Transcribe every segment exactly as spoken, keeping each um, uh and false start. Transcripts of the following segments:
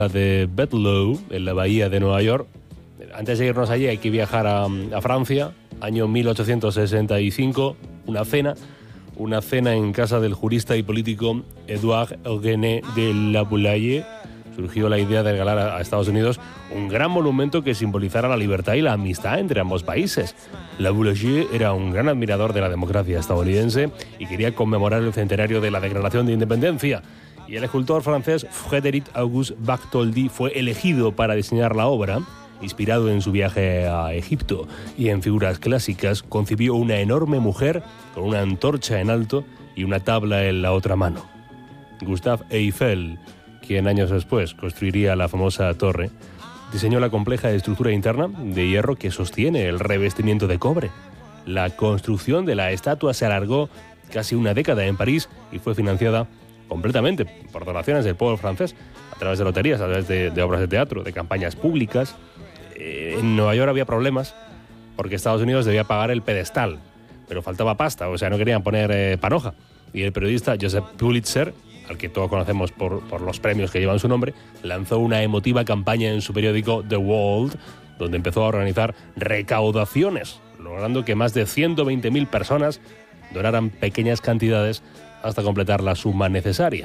de Bedloe, en la bahía de Nueva York. Antes de irnos allí hay que viajar a, a Francia, año mil ochocientos sesenta y cinco, una cena, una cena en casa del jurista y político Édouard Eugène de La Boulaye. Surgió la idea de regalar a Estados Unidos un gran monumento que simbolizara la libertad y la amistad entre ambos países. La Boulaye era un gran admirador de la democracia estadounidense y quería conmemorar el centenario de la Declaración de Independencia. Y el escultor francés Frédéric Auguste Bartholdi fue elegido para diseñar la obra. Inspirado en su viaje a Egipto y en figuras clásicas, concibió una enorme mujer con una antorcha en alto y una tabla en la otra mano. Gustave Eiffel, quien años después construiría la famosa torre, diseñó la compleja estructura interna de hierro que sostiene el revestimiento de cobre. La construcción de la estatua se alargó casi una década en París y fue financiada completamente por donaciones del pueblo francés, a través de loterías, a través de, de obras de teatro, de campañas públicas. Eh, en Nueva York había problemas porque Estados Unidos debía pagar el pedestal, pero faltaba pasta, o sea, no querían poner eh, panoja. Y el periodista Joseph Pulitzer, al que todos conocemos por, por los premios que llevan su nombre, lanzó una emotiva campaña en su periódico The World, donde empezó a organizar recaudaciones, logrando que más de ciento veinte mil personas donaran pequeñas cantidades hasta completar la suma necesaria.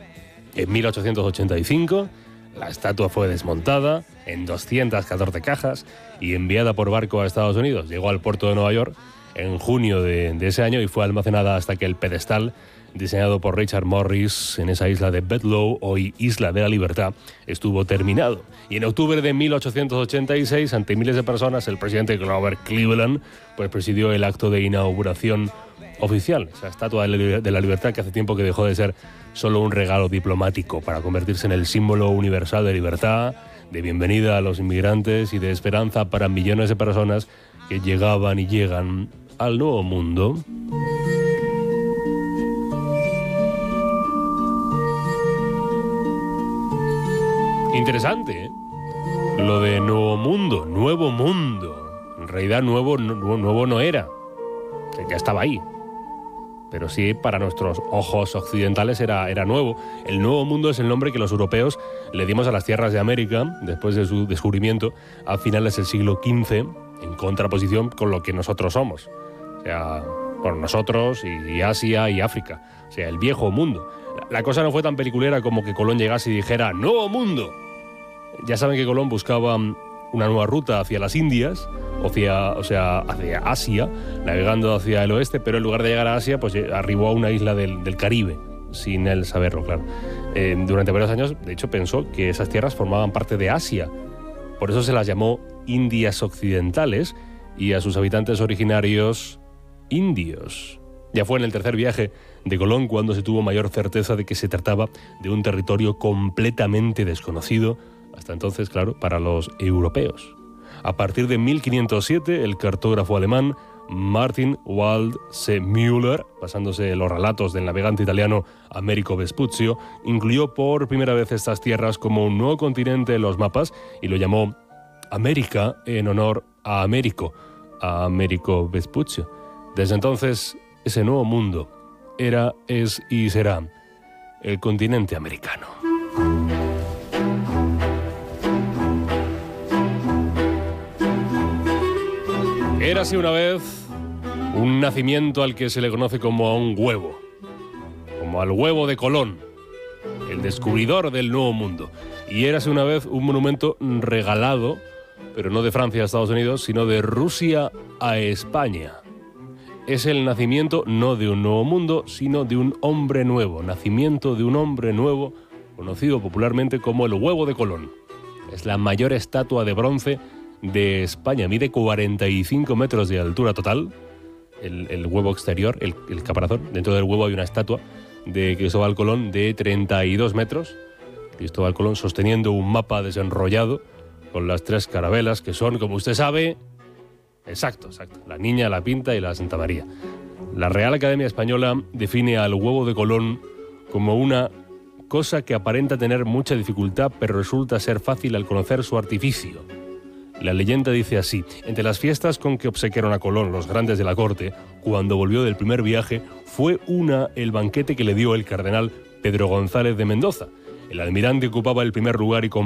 En mil ochocientos ochenta y cinco, la estatua fue desmontada en doscientas catorce cajas y enviada por barco a Estados Unidos. Llegó al puerto de Nueva York en junio de, de ese año y fue almacenada hasta que el pedestal, diseñado por Richard Morris en esa isla de Bedloe, hoy Isla de la Libertad, estuvo terminado. Y en octubre de mil ochocientos ochenta y seis, ante miles de personas, el presidente Grover Cleveland pues presidió el acto de inauguración oficial, esa estatua de la libertad que hace tiempo que dejó de ser solo un regalo diplomático para convertirse en el símbolo universal de libertad, de bienvenida a los inmigrantes y de esperanza para millones de personas que llegaban y llegan al nuevo mundo. Interesante, ¿eh? Lo de nuevo mundo, nuevo mundo. En realidad nuevo, nuevo no era, ya estaba ahí. Pero sí, para nuestros ojos occidentales era, era nuevo. El Nuevo Mundo es el nombre que los europeos le dimos a las tierras de América después de su descubrimiento a finales del siglo quince, en contraposición con lo que nosotros somos. O sea, con nosotros y Asia y África. O sea, el viejo mundo. La cosa no fue tan peliculera como que Colón llegase y dijera ¡Nuevo Mundo! Ya saben que Colón buscaba una nueva ruta hacia las Indias, hacia, o sea, hacia Asia, navegando hacia el oeste, pero en lugar de llegar a Asia, pues arribó a una isla del, del Caribe, sin él saberlo, claro. Eh, durante varios años, de hecho, pensó que esas tierras formaban parte de Asia. Por eso se las llamó Indias Occidentales y a sus habitantes originarios indios. Ya fue en el tercer viaje de Colón cuando se tuvo mayor certeza de que se trataba de un territorio completamente desconocido, hasta entonces, claro, para los europeos. A partir de mil quinientos siete, el cartógrafo alemán Martin Waldseemüller, basándose en los relatos del navegante italiano Americo Vespuccio, incluyó por primera vez estas tierras como un nuevo continente en los mapas y lo llamó América en honor a Américo, a Americo Vespuccio. Desde entonces, ese nuevo mundo era, es y será el continente americano. Érase una vez un nacimiento al que se le conoce como a un huevo, como al huevo de Colón, el descubridor del nuevo mundo. Y érase una vez un monumento regalado, pero no de Francia a Estados Unidos, sino de Rusia a España. Es el nacimiento no de un nuevo mundo, sino de un hombre nuevo, nacimiento de un hombre nuevo, conocido popularmente como el huevo de Colón. Es la mayor estatua de bronce de España, mide cuarenta y cinco metros de altura total, el, el huevo exterior, el, el caparazón. Dentro del huevo hay una estatua de Cristóbal Colón de treinta y dos metros, Cristóbal Colón sosteniendo un mapa desenrollado con las tres carabelas que son, como usted sabe, exacto, exacto, la Niña, la Pinta y la Santa María. La Real Academia Española define al huevo de Colón como una cosa que aparenta tener mucha dificultad, pero resulta ser fácil al conocer su artificio. La leyenda dice así: entre las fiestas con que obsequiaron a Colón los grandes de la corte, cuando volvió del primer viaje, fue una el banquete que le dio el cardenal Pedro González de Mendoza, El almirante ocupaba el primer lugar y